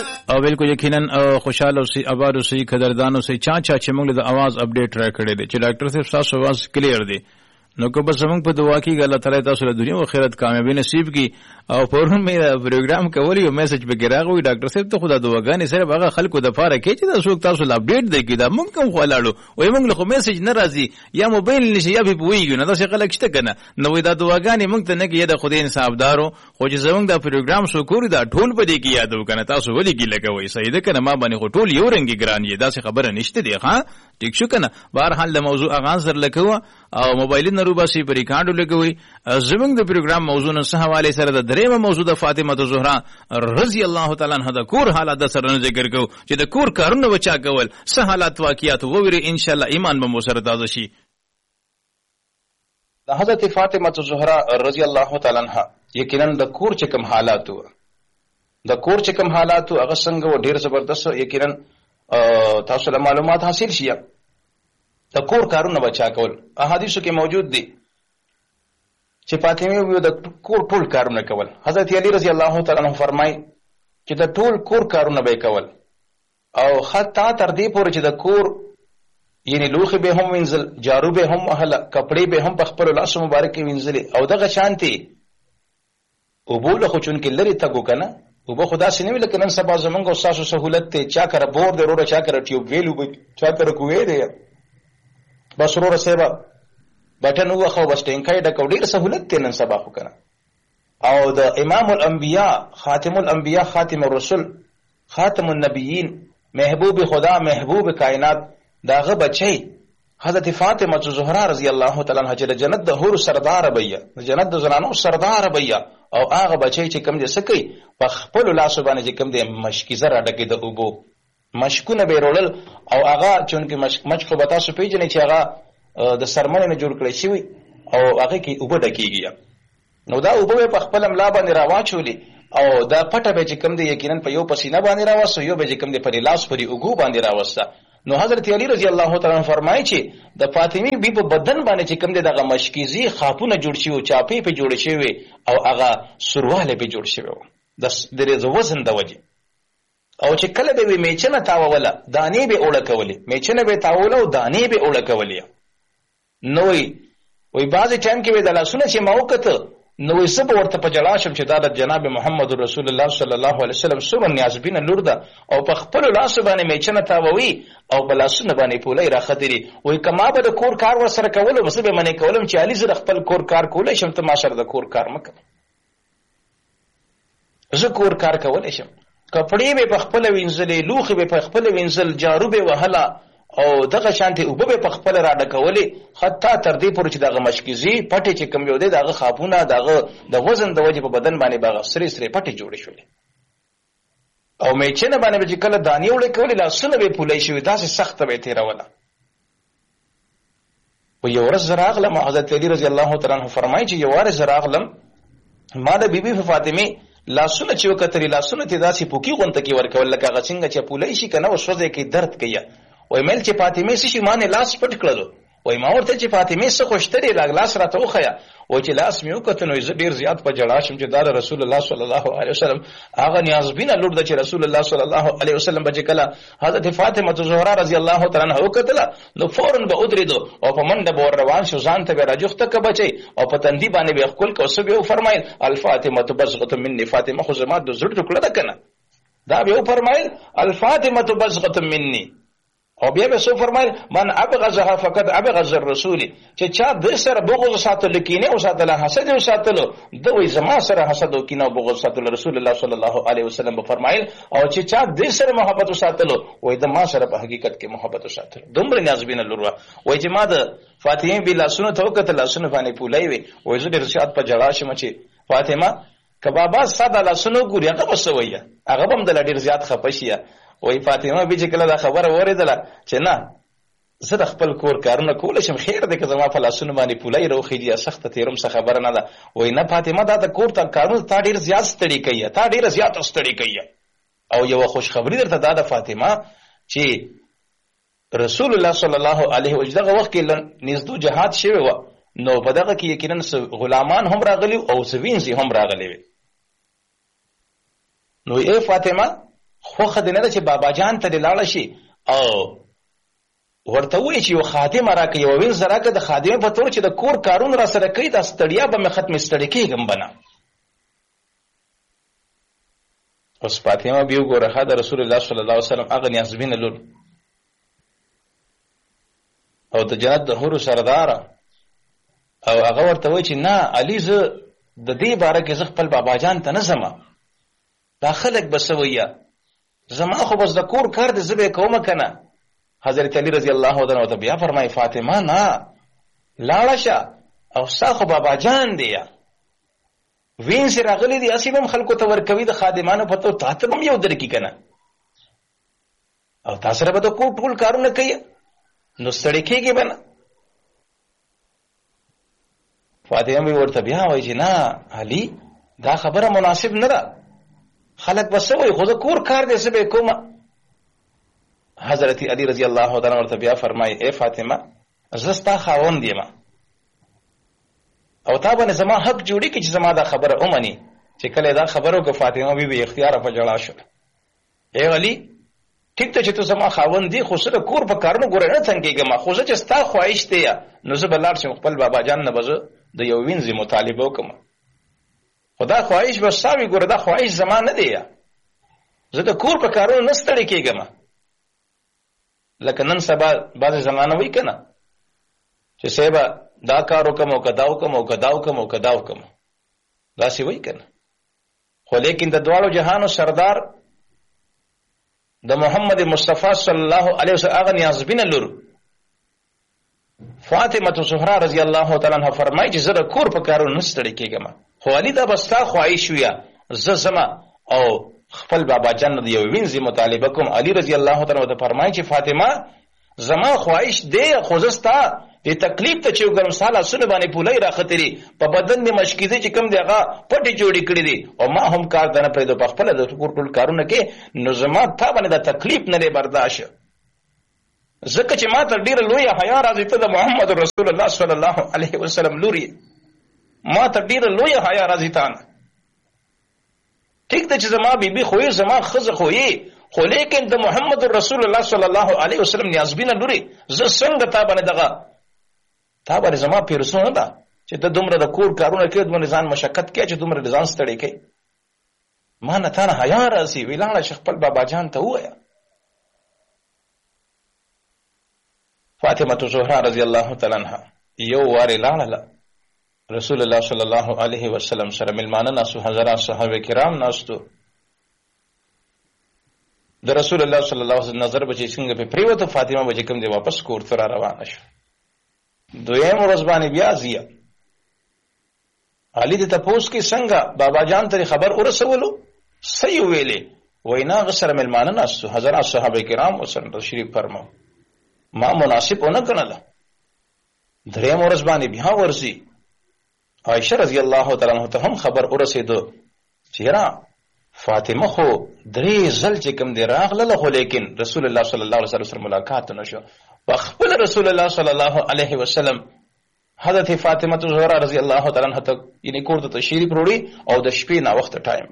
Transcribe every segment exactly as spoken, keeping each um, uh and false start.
او بالکل یقینا خوشاله اوسئ آباد اوسئ قدردان اوسئ چا چا چې موږ د اواز اپډیټ را کړی دی چې ډاکټر صاحب تاسو اواز کلیر دی نو که بس موږ په دعا کې الله تعالی تاسو له دنیا او آخرت کامیابی نصیب کی او پرون مې پروګرام کولی او میسج به ګراغوي ډاکټر صاحب ته خدا دعاګانې سره هغه خلکو د فاره کې چې تاسو تاسو له اپډیټ دی کی دا موږ کوم خلاړو وای موږ له میسج نه راځي یا موبایل نشي یا به ویږي نه دا څه خلک شته کنه نو دا دعاګانې موږ ته نه کې د خدای انصافدارو خو چې زموږ دا پروګرام شو کوی دا ټول په دې کې یادو کنه تاسو ولې کې لګوي صحیح ده کنه ما باندې خو ټول یو رنګي ګران یې دا څه خبره نشته دی ها ټیک شو کنه بهر حال د موضوع اغاز سره لکوه او موبایل نه روباسي پرې کاندو لګوي زموږ د پروګرام موضوع نه حواله سره د دریمه موضوع د فاطمه زهرا رضی الله تعالی عنها د کور حالات سره ذکر کو چې د کور کارونه بچا کول سه حالات واقعیات ووري ان شاء الله ایمان به مو سره تازه شي د حضرت فاطمه زهرا رضی الله تعالی عنها یقینا د کور چې کوم حالات و د کور چې کوم حالات هغه څنګه و ډیر زبردست یقینا تاسو له معلومات حاصل شي د کور کارونه بچا کول احادیثو کې موجود دي چې فاطمه یو د کور ټول کارونه کول حضرت علی رضی الله تعالی عنہ فرمای چې د ټول کور کارونه به کول او حتی تر دې پورې چې د کور یعنی لوخي به هم وینځل جارو به هم وهله کپڑے به هم په خپل لاس مبارک وینځل او دغه شانتي او بوله خو چون کې لري تګو کنه او به خدا سينه ویل کنن سبا زمونږ او تاسو سہولت ته چا کر بور د وروره چا کر ټیوب ویلو چا کر کوې دی بس وروره سبا بټن هو خو بس ټینګای د کوډیر سہولت ته نن سبا خو کنه او د امام الانبیاء خاتم الانبیاء خاتم الرسل خاتم النبیین محبوب خدا محبوب کائنات داغه بچي حضرت فاطمه زهرا رضی الله تعالی عنها چې جنت د حور سردار بیا جنت د زنانو سردار بیا او هغه بچي چې کم دې سکی په خپل لاس باندې چې کم دې مشکی زره ډکې د اوبو مشکونه به رولل او هغه چونکه مشک مشک خو بتا سو پیژنې چې هغه د سرمنې نه جوړ کړی شوی او هغه کې اوبه ډکېږي نو دا اوبه په خپل املا باندې راواچولې او دا پټه به چې کم دې یقینا په یو پسینه باندې راوسو یو به چې کم دې په لاس پرې اوګو باندې راوسته نو حضرت علی رضی الله تعالی عنہ فرمایي چې د فاطمی بی په بدن باندې چې کوم دغه مشکیزي خاپونه جوړ شي او چاپی په جوړ شي او هغه سرواله په جوړ شي د درې وزن د وجه او چې کله به میچنه تاوله دانی به اوړه کولې میچنه به تاوله او دانی به اوړه کولې نوې وای بعضی ټایم کې به د لاسونه چې موقته نو سب ورته په جلا شم چې دا د جناب محمد رسول الله صلی الله علیه وسلم سره نیازبینه لور ده او په خپل لاس باندې میچنه تاوي او په لاسونه باندې پولای راخدري وای کما به د کور کار ور سره کول بس به منې کولم چې علي زره خپل کور کار کولای شم ته ما سره د کور کار مکه زه کور کار کولای شم کپړې به په خپل وینځلې لوخي به په خپل وینځل جارو به وهلا او دغه شانتي او به په خپل را ډکولې حتی تر دې پورې چې دغه مشکیزي پټې چې کم یو دی دغه خاپونه دغه د وزن د وجه په بدن باندې باغ سری سری پټې جوړې شولې او میچنه باندې چې کله دانی وړې کولې لاسونه به پولای شوې داسې سخت به تیروله و یو ورځ زراغله حضرت علی رضی الله تعالی عنہ فرمایي چې یو ورځ زراغلم ما د بیبي فاطمه لاسونه چې وکتري لاسونه ته داسې پوکی غونته کې ورکول لکه غڅنګ چې پولای شي کنه وسوځي کې درد کوي وای مل چې فاطمه سې مانه لاس پټ کړلو وای ما ورته چې فاطمه سې خوشتري لاس راته وخیا و چې لاس مې وکړ نو زه ډیر زیات په جړا شم چې دا رسول الله صلی الله علیه وسلم هغه نیازبینه لور د چې رسول الله صلی الله علیه وسلم بچ کله حضرت فاطمه زهرا رضی الله تعالی عنها وکړه نو فورن به ودریدو او په منډه به روان شو ځان ته به راجخته ک بچي او په تندی باندې به خپل کو سبه فرمایل الفاطمه بزغه مني فاطمه خو زما د زړه ټکړه ده کنه دا به فرمایل الفاطمه بزغه مني او بیا به سو فرمایل من ابغضها فقط ابغض الرسول چې چا د سره بغض ساتل کینه او ساتل حسد او ساتل دوی زما سره حسد او کینه او بغض ساتل رسول الله صلی الله علیه وسلم به فرمایل او چې چا د سره محبت ساتل وای د ما سره په حقیقت کې محبت ساتل دومره نیازبینه لور وای چې ما د فاطمه بلا سنت او کتل سنت باندې پولای وي وای زه د رشاد په جړا شم چې فاطمه کبابا ساده لا سنو ګوري هغه بسوي هغه هم د لډیر زیات خپشیا وای فاطمه به چې کله دا خبره اوریدله چې نه زه د خپل کور کارونه کولای شم خیر دې که زما په لاسونه باندې پولای راوخیږي سخته تیرم څه خبره نه ده وای نه فاطمه دا د کور ته کارونه تا ډیر زیات ستړي کوي تا ډیر زیات ستړي کوي او یو خوش خبری درته دا د فاطمه چې رسول الله صلی الله علیه و سلم دغه وخت کې نږدې جهاد شوی و نو په دغه کې یقینا غلامان هم راغلي او سوینځي هم راغلي نو ای فاطمه خوښه دې نه ده چې بابا جان ته دې لاړه شي او ورته وایي چې یو خادمه راکړه، یوه وینځ راکړه د خادمې په طور چې د کور کارونه را سره کوي، دا ستړیا به مې ختمې، ستړی کېږم به نه. اوس فاطمه بیا وګوره د رسول الله صلی الله علیه وسلم هغه نیازبینه لور او د جنت د حورو سرداره، او هغه ورته وایي چې نه علي زه د دې باره کې زه خپل بابا جان ته نه ځمه، دا خلک به څه وایي، زما خو بس د کور کار دی زه به یې کومه که نه. حضرت علی رضی الله عنه ته بیا فرمایي فاطمه نه لاړه شه او ستا خو بابا جان دی، وینځ راغلی دي هسې به هم خلکو ته ورکوي د خادمانو په تو تا ته به هم یو درکړي که نه، او تا سره به د کور ټول کارونه کوي نو ستړی کېږي به نه. فاطمه مې ورته بیا وایي چې نه علي دا خبره مناسب نه ده، خلک به څه وایي، خو د کور کار دی زه به یې کومه. حضرت علی رضی الله عنه ورته بیا فرمایي ای فاطمه زه ستا خاوند یم او تا باندې زما حق جوړي کې چې زما دا خبره ومني. چې کله دا خبره وکړه فاطمه بی بی اختیاره په ژړا شوه. ای علي ټیک ته چې ته زما خاوند دی خو زه د کور په کارونو ګوره نه تنګېږم، خو زه چې ستا خواهش دی نو زه به لاړ شم خپل بابا جان نه به زه د یو وینځې مطالبه وکړم، خو دا خواهش به ستا وي، ګوره دا خواهش زما نه دی، زه د کور په کارونو نه ستړی کېږم. لکه نن سبا بعضې زمانه وایي که نه چې صاحبه دا کار وکړم او که دا وکړم او که دا وکړم او که دا وکړم، داسې وایي که نه. خو لیکن د دواړو جهانو سردار د محمد مصطفی صلی الله علیه وسلم هغه نیازبینه لور فاطمه زهرا رضی الله تعالی عنها فرمایي چې زه د کور په کارونو نه ستړی کېږم، خو علي دا به ستا خواهش وي زه ځمه او خپل بابا جان د یو وینځي مطالبه کوم. علي رضی الله تعالی عنہ فرمایي چې فاطمه زما خواهش دی خو زه ستا دې تکلیف ته چې وګورم ستا لاسونه باندې پولۍ راختلي په بدن دې مشکیزې چې کوم دی هغه پټې جوړې کړي دي او ما هم کار ته نه پرېږدو په خپله د کور ټول کارونه کې، نو زما تا باندې دا تکلیف نه دی برداشت، ځکه چې ما ته ډېره لویه حیا راځي، ته د محمد رسول الله صلی الله علیه وسلم لور یې، ما ته ډېره لویه حیا راځي تا نه. ٹھیک ده چې زما بیبي خو یې زما ښځه خو یې، خو لیکن د محمد رسول الله صلی الله علیه وسلم نیازبینه لورې زه څنګه تا باندې دغه تا باندې زما پیرسو نه ده چې ته دومره د کور کارونه کوې، دومره ځان مشقت کوې چې دومره ځان ستړی کوې، ما نه تا نه حیا راځي، وی لاړه چې خپل بابا جان ته ووایه. فاطمه زهرا رضی الله تعالی عنها یو وارې لاړله رسول الله صلی الله علیه وسلم سره ملمانه ناستو، حضرات صحابه کرام ناستو، د رسول الله صلی الله علیه وسلم نظر به چې څنګه پې پرېوته، فاطمه به چې کوم دی واپس کور ته را روانه شوه. دویم ورځ باندې بیا ځي علي د تپوس کې څنګه بابا جان ته خبر ورسولو، څه یې ویلې، وایي نه هغه سره ملمانه ناستو، حضرات صحابه کرام ورسره تشریف فرماو، ما مناسب ونه ګڼله. دریم ورځ باندې بیا ورځي عائشه رضی الله تعالی عنها ته هم خبر ورسېدو چې یاره فاطمه خو درې ځل چې کوم دی راغله، خو لیکن رسول الله صلی الله علیه وسلم سره ملاقات نه شو. په خپل رسول الله صلی الله علیه وسلم حضرت فاطمه زهرا رضی الله تعالی عنها ته یعنی کور ته تشریف وروړي او د شپې نا وخت ټایم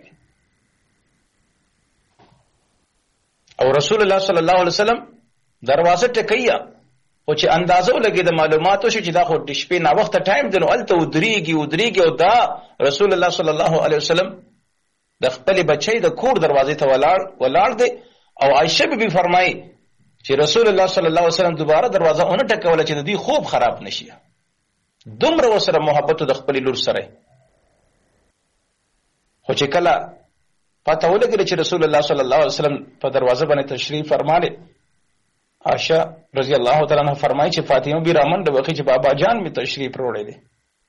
او رسول الله صلی الله علیه وسلم دروازه ټکیا او چې اندازه ولګي د معلوماتو شي چې دا خو د شپې نا وخت ټایم دی، نو الته ودرېږي ودرېږي او دا رسول الله صلی الله علیه وسلم د خپل بچی د کور دروازې ته ولاړ ولاړ دی او عائشه بیبي فرمایي چې رسول الله صلی الله علیه وسلم دوباره دروازه اون ټکوله چې د دې خوب خراب نشي، دومره وسره محبت د خپل لور سره. خو چې کله پته ولګېده چې رسول الله صلی الله علیه وسلم په دروازه باندې تشریف فرماله، عائشه رضی الله تعالی عنها فرمایي چې فاطمه بي رامنډه وکړي چې بابا جان می تشریف وروړی دی.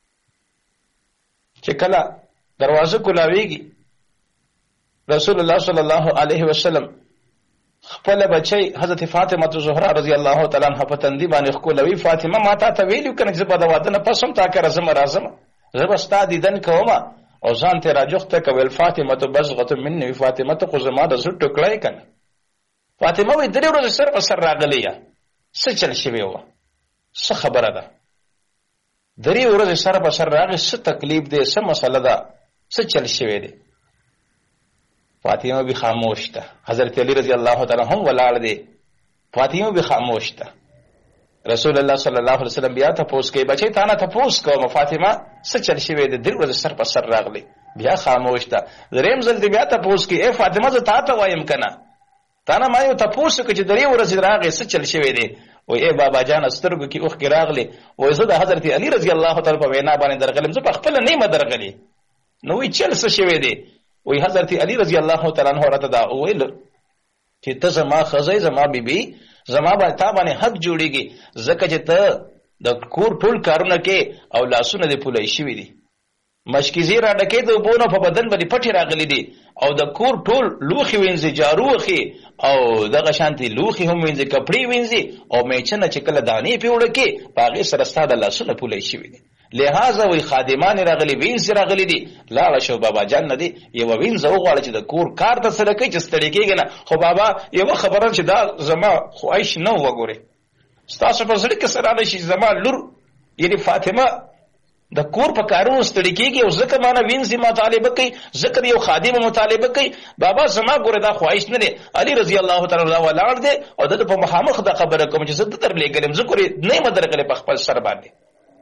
چې کله دروازه کولاویږي رسول الله صلی الله علیه وسلم خپل بچی حضرت فاطمه زهرا رضی الله تعالی عنها په تندي باندې خولوي، فاطمه ما تا ته ویلو کنه چې په د واده نه پس هم تا که راځم راځم زه به ستا دیدن کوم او ځان ته راجوخته کوي. فاطمه بزغه مني، فاطمه ته خو زما د زړه ټوکړی کنه. فاطمه وی درې ورځې سر په سر راغلی یا څه چل شوی و، څه خبره ده، درې ورځې سر په سر راغی، څه تکلیف دی، څه مسله ده، څه چل شوی دی. فاطمه به خاموش ده. حضرت علی رضی الله تعالی هم ولاړ دي، فاطمه به خاموش ده. رسول الله صلی الله علیه وسلم بیا تاسو کې بچی تا نه تاسو کوم فاطمه څه چل شوی د دې ورځ سر په سر راغلی، بیا خاموش ده. دریم ځل دې بیا تاسو کې اے فاطمه زه تا ته وایم کنه، تا نه ما یو تاسو کې چې درې ورځې راغی څه چل شوی دی؟ و اے بابا جان سترګو کې اوخ کې راغلی، و زه د حضرت علی رضی الله تعالی په وینا باندې درغلم، زه په خپل نه م درغلی. نو وی چل څه شوی دی؟ وی حضرت علی رضی الله تعالی عنہ راته دا ویل چې ته زما خزای زما بیبي زما باندې تا باندې حق جوړیږي، ځکه چې ته د کور ټول کارونه کې او لاسونه دې پولای شوي دي، مشکیزې را ډکې د اوبو نه په بدن باندې پټې راغلي دي، او د کور ټول لوښي وینځي، جارو وخي او دغه شانتي لوښي هم وینځي، کپړې وینځي، او میچنه چې کله دانې پې وړه کې په هغې سره ستا د لاسونه پولای شوي دي. لہذا وی خادمانې راغلي وینځې راغلي دي، لاړه شو بابا جان نه دی یوه وینځه وغواړه چې د کور کار ته سره کوي چې ستړی کېږي نه. خو بابا یوه خبره چې دا زما خواهش نه وګورې، ستاسو په زړه کې څه راغلی شي زما لور یعنې فاطمه د کور په کارونو ستړی کېږي او ځکه مانه وینځي مطالبه کوي، ځکه یو خادم مطالبه کوي. بابا زما ګوره دا خواهش نه دی. علي رضی الله تعالی عنہ ولاړ دی او د په مخامخ د خبره کوم چې زه د در لېږلم، زه ګورې نه یم درغلی په خپل سر باندې.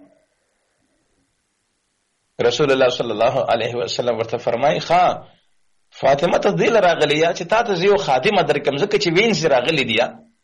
رسول الله صلی الله علیه وسلم ورته فرمایي ښه فاطمه ته دې راغلی یا چې تا ته زه یو خادمه درکړم ځکه چې وینځي راغلی دی.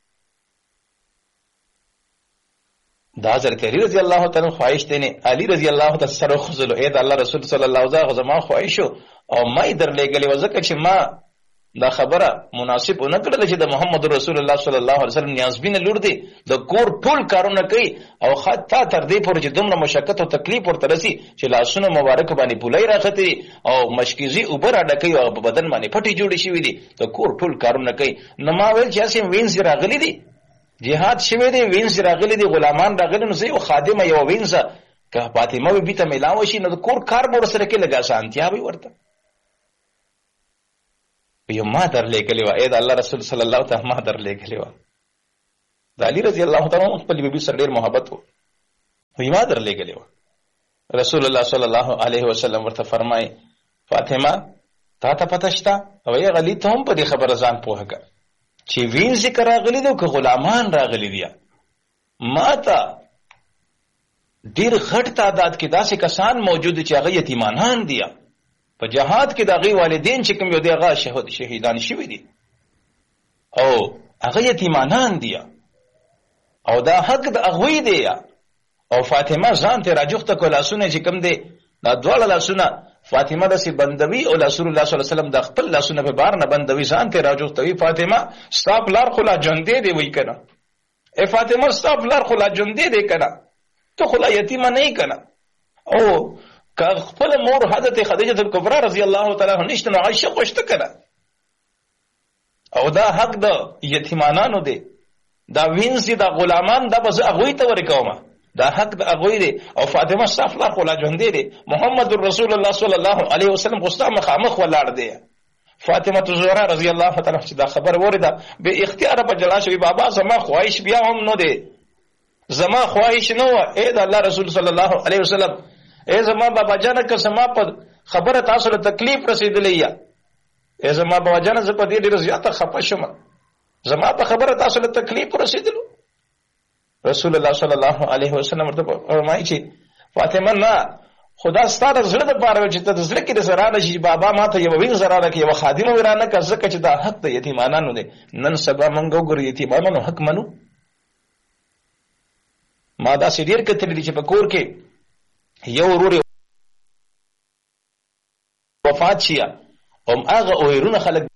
دا حضرت علی رضی الله تعالی خواهش دی نه علی رضی الله تعالی سره خزلو اې د الله رسول صلی الله علیه وسلم زما خواهش او ما یې درلېږلی و ځکه چې ما دا خبره مناسب ونه کړله چې د محمد رسول الله صلی الله علیه وسلم نیازبینه لور دی، د کور ټول کارونه کوي او حتی تر دې پورې چې دومره مشقت او تکلیف ورته رسي چې لاسونه مبارک باندې پولۍ راختي او مشکیزي اوبه راډکوي او په بدن باندې پټې جوړې شوي دي، د کور ټول کارونه کوي. نو ما ویل چې هسې وینځې راغلي دي، جهاد شوی دی، وینځې راغلي دي، غلامان راغلي، نو زه یو خادمه یوه وینځه که فاطمه بیبي ته میلاوه شي نو د کور کار به ورسره کې لږ اسانتیا وي ورته. یو ما درلېږلې وه ای د الله رسول صلی الله تعالی ما درلېږلې وه. د علي رضی الله تعالی عنه خپل بیبي سره ډېر محبت و، وی ما درلېږلې وه. رسول الله صلی الله علیه وسلم ورته فرمایي فاطمه تا ته پته شته؟ وایي علي ته هم په دې خبره ځان پوهه کړه چې وینځې که راغلي دي او که غلامان راغلي دي. ما ته ډېر غټ تعداد کې داسې کسان موجود دي چې هغه یتیمانان دي، په جهاد کې د هغې والدین چې کوم یو دی هغه شهیدان شوي دي او هغه یتیمانان دي او دا حق د هغوی دی. او فاطمه ځان ته راجوخته کړه، لاسونه چې کوم دی دا دواړه لاسونه فاطمه داسې بندوي او رسول الله صلی الله علیه وسلم د خپل لاسونه په بار نه بندوي، ځان ته راجوختوي. فاطمه ستا پلار خو لا ژوندی دی وایي که نه؟ ای فاطمه ستا پلار خو لا ژوندی دی که نه؟ ته خو لا یتیمه نه یې که نه؟ او که خپل مور حضرت خدیجه الکبرا رضی الله تعالی عنها نشته نو هغه شق شته که نه؟ او دا حق د یتیمانانو دی، دا وینځي دا غلامان دا به زه هغوی ته ورکومه، دا حق د هغوی دی. او فاطمه ستا پلار خو لا ژوندی دی، محمد رسول الله صلی الله علیه وسلم خو ستا مخامخ ولاړ دی. فاطمه الزهرا رضی الله تعالی عنها چې دا خبر واورېده بې اختیاره په جلا شوي، بابا زما خواهش بیا هم نه دی، زما خواهش نه وه ای د الله رسول صلی الله علیه وسلم، ای زما بابا جانه که زما په خبره تاسو له تکلیف رسېدلی یا ای زما بابا جانه زه په دې ډېره زیاته خفه شوم، زما په خبره تاسو له تکلیف رسېدلو. رسول الله صلی الله علیه وسلم ورته فرمایي چې فاطمه نه خدا ستا د زړه دپاره چې ته د زړه کې داسې رانه شي بابا ما ته یوه وینځه رانه کړه، یوه خادمه مې رانه کړه، ځکه چې دا حق د یتیمانانو دی. نن سبا موږ وګورو یتیمانانو حق منو. ما داسې ډېر کتلي دي چې په کور کې یو ورور وفات شي او هغه اوهرونه خلک